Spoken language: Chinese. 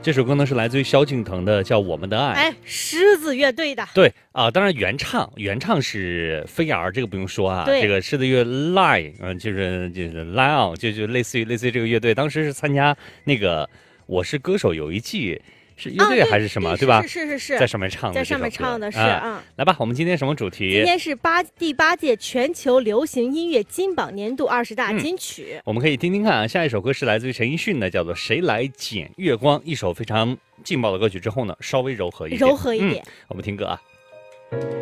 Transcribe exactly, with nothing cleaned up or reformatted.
这首歌呢是来自于萧敬腾的，叫《我们的爱》。 哎，狮子乐队的。 对啊、呃，当然原唱原唱是飞儿，这个不用说啊。 对， 这个狮子乐 Lion， 嗯、呃，就是就是 Lion， 就就类似于类似于这个乐队，当时是参加那个《我是歌手》有一季。是乐队还是什么， 啊、 对, 对吧？ 是是是是， 在上面唱的， 在上面唱的是啊、 嗯。 来吧，我们今天什么主题？ 今天是八第八届全球流行音乐金榜年度二十大金曲、 嗯。我们可以听听看啊，下一首歌是来自于陈奕迅的，叫做《谁来捡月光》，一首非常劲爆的歌曲。之后呢，稍微柔和一点， 柔和一点。 嗯、我们听歌啊。